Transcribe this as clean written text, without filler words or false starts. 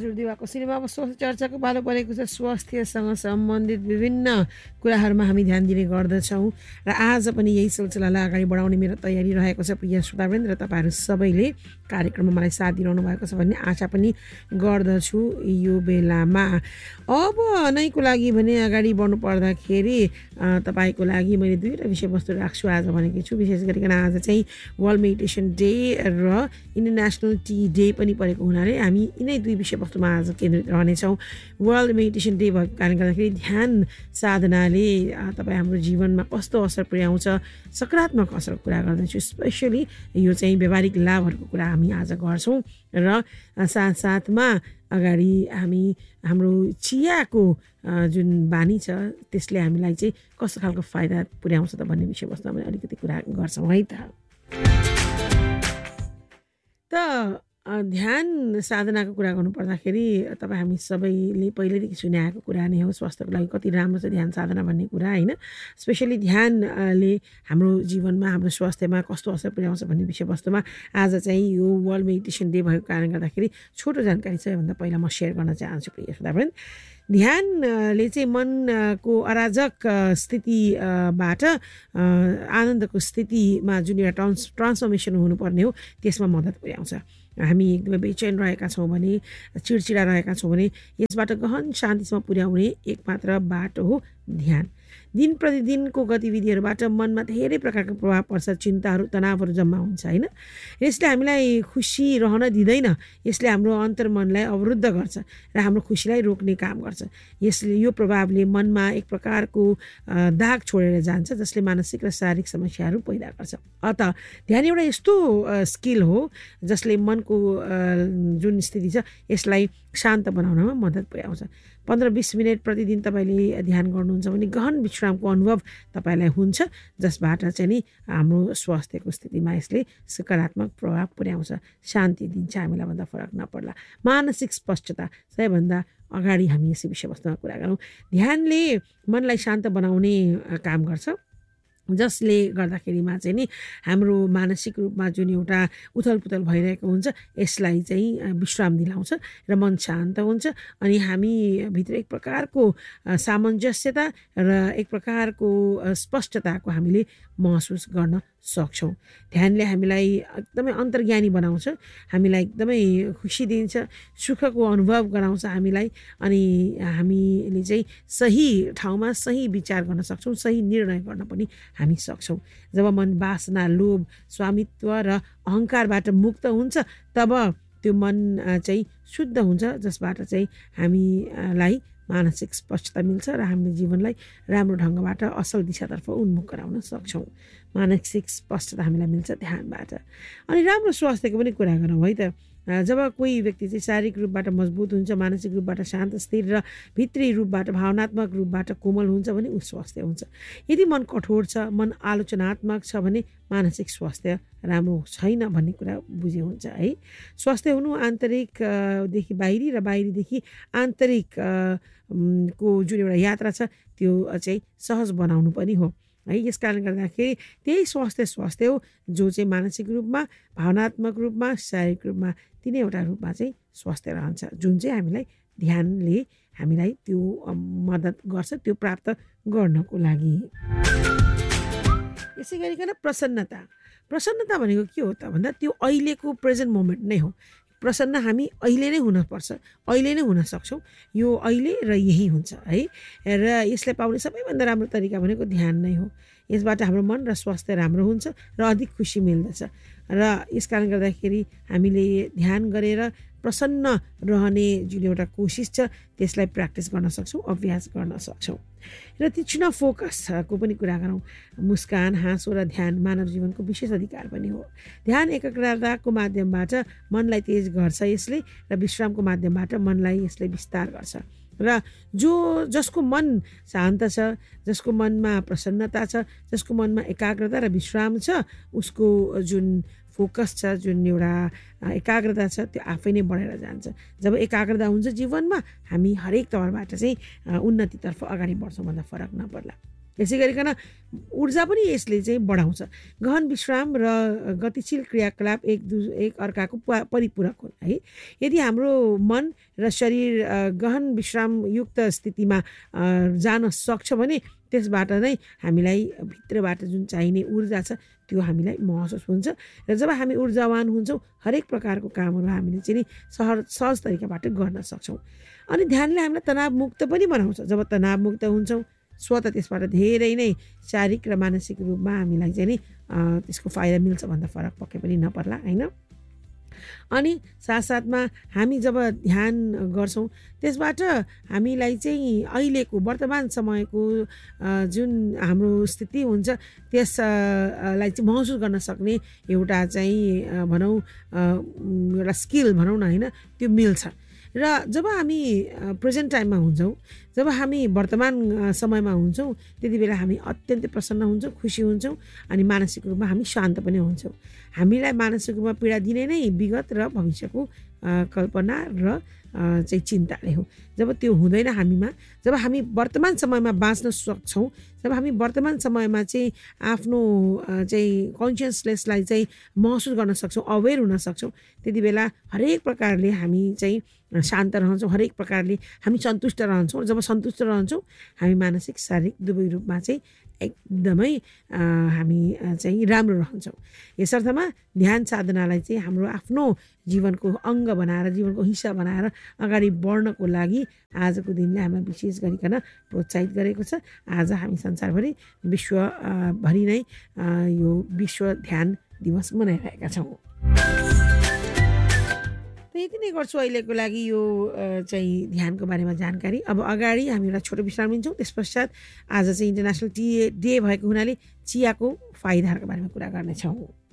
हजुर दिवाको सिनेमामा स्वास्थ्य चर्चाको पालो परेको छ। स्वास्थ्यसँग सम्बन्धित विभिन्न कुराहरूमा हामी ध्यान दिने गर्दछौँ र आज पनि यही सिलसिलालाई अगाडि बढाउने मेरो तयारी रहेको छ। प्रिय श्रोतावृन्द र तपाईँहरू सबैले कार्यक्रममा मलाई साथ दिइरहनु भएको छ भन्ने आशा पनि गर्दछु यो बेलामा। अब नैको लागि भने अगाडि बढ्नु पर्दाखेरि तपाईँको लागि मैले दुईवटा विषयवस्तु राख्छु आज भनेकी छु। विशेष गरिकन आज चाहिँ वर्ल्ड मेडिटेसन डे र इन्टरनेसनल टी डे पनि परेको हुनाले हामी यिनै दुई विषयवस्तुमा आज केन्द्रित रहनेछौँ। वर्ल्ड मेडिटेसन डे भएको कारणले गर्दाखेरि ध्यान साधनाले तपाईँ हाम्रो जीवनमा कस्तो असर पुर्याउँछ, सकारात्मक असर कुरा गर्दैछु। स्पेसली यो चाहिँ व्यावहारिक लाभहरूको कुरा हामी आज गर्छौँ र साथसाथमा अगाडि हामी हाम्रो चियाको जुन बानी छ त्यसले हामीलाई चाहिँ कस्तो खालको फाइदा पुर्याउँछ त भन्ने विषयवस्तुमा अलिकति कुरा गर्छौँ है त। ध्यान साधनाको कुरा गर्नु पर्दाखेरि तपाईँ हामी सबैले पहिल्यैदेखि सुने आएको कुरा नै हो। स्वास्थ्यको लागि कति राम्रो छ ध्यान साधना भन्ने कुरा होइन। स्पेसली ध्यानले हाम्रो जीवनमा हाम्रो स्वास्थ्यमा कस्तो असर पुर्याउँछ भन्ने विषयवस्तुमा आज चाहिँ यो वर्ल्ड मेडिटेसन डे भएको कारणले गर्दाखेरि छोटो जानकारी छ भन्दा पहिला म सेयर गर्न चाहन्छु प्रिय श्रोतावृन्द। ध्यानले चाहिँ मनको अराजक स्थितिबाट आनन्दको स्थितिमा जुन एउटा ट्रान्सफर्मेसन हुनुपर्ने हो त्यसमा मद्दत पुर्याउँछ। हामी एकदमै बेचैन रहेका छौँ भने, चिडचिडा रहेका छौँ भने यसबाट गहन शान्तिसम्म पुर्याउने एकमात्र बाटो हो ध्यान। दिन प्रतिदिनको गतिविधिहरूबाट मनमा धेरै प्रकारको प्रभाव पर्छ। चिन्ताहरू, तनावहरू जम्मा हुन्छ होइन। यसले हामीलाई खुसी रहन दिँदैन। यसले हाम्रो अन्तर्मनलाई अवरुद्ध गर्छ र हाम्रो खुसीलाई रोक्ने काम गर्छ। यसले यो प्रभावले मनमा एक प्रकारको दाग छोडेर जान्छ जसले मानसिक र शारीरिक समस्याहरू पैदा गर्छ। अत ध्यान एउटा यस्तो स्किल हो जसले मनको जुन स्थिति छ यसलाई शान्त बनाउनमा मद्दत पुर्याउँछ। 15-20 मिनट प्रतिदिन तपाईँले ध्यान गर्नुहुन्छ भने गहन विश्रामको अनुभव तपाईँलाई हुन्छ जसबाट चाहिँ नि हाम्रो स्वास्थ्यको स्थितिमा यसले सकारात्मक प्रभाव पुर्याउँछ, शान्ति दिन्छ हामीलाई भन्दा फरक नपर्ला। मानसिक स्पष्टता सबैभन्दा अगाडि हामी यसै विषयवस्तुमा कुरा गरौँ। ध्यानले मनलाई शान्त बनाउने काम गर्छ जसले गर्दाखेरिमा चाहिँ नि हाम्रो मानसिक रूपमा जुन एउटा उथलपुथल भइरहेको हुन्छ यसलाई चाहिँ विश्राम दिलाउँछ र मन शान्त हुन्छ अनि हामी भित्र एक प्रकारको सामञ्जस्यता र एक प्रकारको स्पष्टताको हामीले महसुस गर्न सक्छौँ। ध्यानले हामीलाई एकदमै अन्तर्ज्ञानी बनाउँछ, हामीलाई एकदमै खुसी दिन्छ, सुखको अनुभव गराउँछ हामीलाई अनि हामीले चाहिँ सही ठाउँमा सही विचार गर्न सक्छौँ, सही निर्णय गर्न पनि हामी सक्छौँ। जब मन वासना, लोभ, स्वामित्व र अहङ्कारबाट मुक्त हुन्छ तब त्यो मन चाहिँ शुद्ध हुन्छ जसबाट चाहिँ हामीलाई मानसिक स्पष्टता मिल्छ र हामीले जीवनलाई राम्रो ढङ्गबाट असल दिशातर्फ उन्मुख गराउन सक्छौँ। मानसिक स्पष्टता हामीलाई मिल्छ ध्यानबाट। अनि राम्रो स्वास्थ्यको पनि कुरा गरौँ है त। जब कोही व्यक्ति चाहिँ शारीरिक रूपबाट मजबुत हुन्छ, मानसिक रूपबाट शान्त, स्थिर र भित्री रूपबाट भावनात्मक रूपबाट कोमल हुन्छ भने ऊ स्वस्थ्य हुन्छ। यदि मन कठोर छ, मन आलोचनात्मक छ भने मानसिक स्वास्थ्य राम्रो छैन भन्ने कुरा बुझे हुन्छ है। स्वास्थ्य हुनु आन्तरिकदेखि बाहिरी र बाहिरीदेखि आन्तरिक को जुन एउटा यात्रा छ त्यो चाहिँ सहज बनाउनु पनि हो है। यस कारणले गर्दाखेरि त्यही स्वास्थ्य हो जो चाहिँ मानसिक रूपमा, भावनात्मक रूपमा, शारीरिक रूपमा तिनैवटा रूपमा चाहिँ स्वास्थ्य रहन्छ जुन चाहिँ हामीलाई ध्यानले हामीलाई त्यो मद्दत गर्छ त्यो प्राप्त गर्नको लागि। यसै गरिकन प्रसन्नता भनेको के हो त भन्दा त्यो अहिलेको प्रेजेन्ट मोमेन्ट नै हो। प्रसन्न हामी अहिले नै हुनुपर्छ, अहिले नै हुन सक्छौँ। यो अहिले र यही हुन्छ है। र यसलाई पाउने सबैभन्दा राम्रो तरिका भनेको ध्यान नै हो। यसबाट हाम्रो मन र स्वास्थ्य राम्रो हुन्छ र अधिक खुसी मिल्दछ र यस कारणले गर्दाखेरि हामीले ध्यान गरेर प्रसन्न रहने जुन एउटा कोसिस छ त्यसलाई प्र्याक्टिस गर्न सक्छौँ, अभ्यास गर्न सक्छौँ। र तीक्ष्ण फोकसको पनि कुरा गरौँ। मुस्कान, हाँसो र ध्यान मानव जीवनको विशेष अधिकार पनि हो। ध्यान एकाग्रताको माध्यमबाट मनलाई तेज गर्छ यसले र विश्रामको माध्यमबाट मनलाई यसले विस्तार गर्छ र जसको मन शान्त छ, जसको मनमा प्रसन्नता छ, जसको मनमा एकाग्रता र विश्राम छ उसको जुन फोकस छ, जुन एउटा एकाग्रता छ त्यो आफै नै बढेर जान्छ। जब एकाग्रता हुन्छ जीवनमा हामी हरेक तवरबाट चाहिँ उन्नतितर्फ अगाडि बढ्छौँ भन्दा फरक नपर्ला। यसै गरिकन ऊर्जा पनि यसले चाहिँ बढाउँछ। गहन विश्राम र गतिशील क्रियाकलाप एक अर्काको परिपूरक हुन् है। यदि हाम्रो मन र शरीर गहन विश्रामयुक्त स्थितिमा जान सक्छ भने त्यसबाट नै हामीलाई भित्रबाट जुन चाहिने ऊर्जा छ त्यो हामीलाई महसुस हुन्छ र जब हामी ऊर्जावान हुन्छौँ हरेक प्रकारको कामहरू हामीले चाहिँ नि सहज तरिकाबाट गर्न सक्छौँ। अनि ध्यानले हामीलाई तनावमुक्त पनि बनाउँछ। जब तनावमुक्त हुन्छौँ स्वतः त्यसबाट धेरै नै शारीरिक र मानसिक रूपमा हामीलाई चाहिँ नि त्यसको फाइदा मिल्छ भन्दा फरक पक्कै पनि नपर्ला होइन। अनि साथसाथमा हामी जब ध्यान गर्छौँ त्यसबाट हामीलाई चाहिँ अहिलेको वर्तमान समयको जुन हाम्रो स्थिति हुन्छ त्यसलाई चाहिँ महसुस गर्न सक्ने एउटा चाहिँ भनौँ एउटा स्किल भनौँ न होइन त्यो मिल्छ। र जब हामी प्रेजेन्ट टाइममा हुन्छौँ, जब हामी वर्तमान समयमा हुन्छौँ त्यति बेला हामी अत्यन्तै प्रसन्न हुन्छौँ, खुसी हुन्छौँ अनि मानसिक रूपमा हामी शान्त पनि हुन्छौँ। हामीलाई मानसिक रूपमा पीडा दिने नै विगत र भविष्यको कल्पना र चाहिँ चिन्ताले हो। जब त्यो हुँदैन हामीमा, जब हामी वर्तमान समयमा बाँच्न सक्छौँ, जब हामी वर्तमान समयमा चाहिँ आफ्नो चाहिँ कन्सियसनेसलाई चाहिँ महसुस गर्न सक्छौँ, अवेर हुन सक्छौँ, त्यति बेला हरेक प्रकारले हामी चाहिँ शान्त रहन्छौँ, हरेक प्रकारले हामी सन्तुष्ट रहन्छौँ। जब सन्तुष्ट रहन्छौँ हामी मानसिक शारीरिक दुवै रूपमा चाहिँ एकदमै हामी चाहिँ राम्रो रहन्छौँ। यसर्थमा ध्यान साधनालाई चाहिँ हाम्रो आफ्नो जीवनको अङ्ग बनाएर, जीवनको हिस्सा बनाएर अगाडि बढ्नको लागि आजको दिनले हामीलाई विशेष गरिकन प्रोत्साहित गरेको छ। आज हामी संसारभरि विश्वभरि नै यो विश्व ध्यान दिवस मनाइरहेका छौँ। यति नै गर्छु अहिलेको लागि यो चाहिँ ध्यानको बारेमा जानकारी। अब अगाडि हामी एउटा छोटो विश्राम लिन्छौँ। त्यस पश्चात आज चाहिँ इन्टरनेसनल टी डे भएको हुनाले चियाको फाइदाहरूको बारेमा कुरा गर्नेछौँ।